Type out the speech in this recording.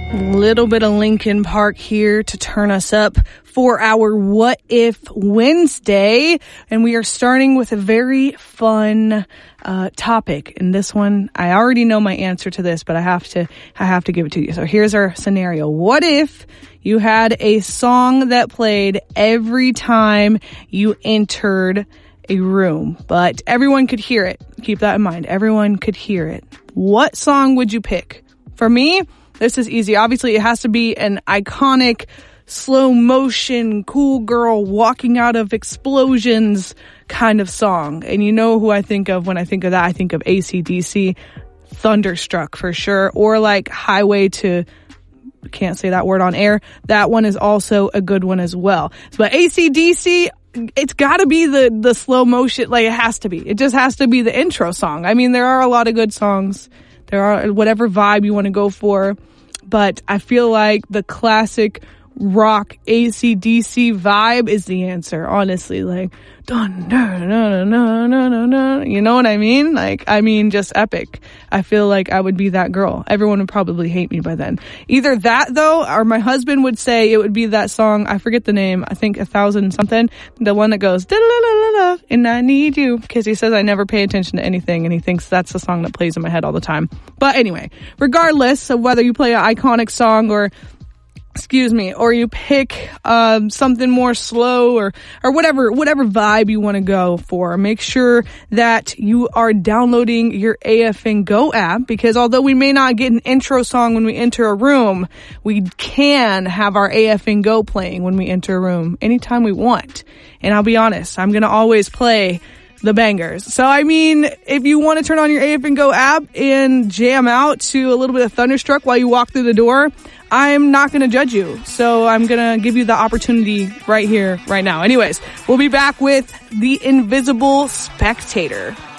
Little bit of Linkin Park here to turn us up for our What If Wednesday. And we are starting with a very fun topic. And this one, I already know my answer to this, but I have to give it to you. So here's our scenario. What if you had a song that played every time you entered a room, but everyone could hear it? Keep that in mind. Everyone could hear it. What song would you pick? For me, this is easy. Obviously, it has to be an iconic, slow motion, cool girl walking out of explosions kind of song. And you know who I think of when I think of that. I think of AC/DC, Thunderstruck for sure, or like Highway to... can't say that word on air. That one is also a good one as well. But AC/DC, it's got to be the slow motion. Like, it has to be. It just has to be the intro song. I mean, there are a lot of good songs. There are whatever vibe you want to go for. But I feel like the classic rock AC/DC vibe is the answer, honestly. Like, dun, dun, dun, dun, dun, dun, dun. You know what I mean? Like, I mean, just epic. I feel like I would be that girl. Everyone would probably hate me by then. Either that, though, or my husband would say it would be that song. I forget the name. I think 1000 something. The one that goes, da-da-da-da-da, and I need you. Because he says I never pay attention to anything, and he thinks that's the song that plays in my head all the time. But anyway, regardless of whether you play an iconic song or you pick something more slow or whatever vibe you want to go for, make sure that you are downloading your AFN Go app, because although we may not get an intro song when we enter a room, we can have our AFN Go playing when we enter a room anytime we want. And I'll be honest, I'm going to always play the bangers. So, I mean, if you want to turn on your AFN Go app and jam out to a little bit of Thunderstruck while you walk through the door, I'm not going to judge you. So I'm going to give you the opportunity right here, right now. Anyways, we'll be back with The Invisible Spectator.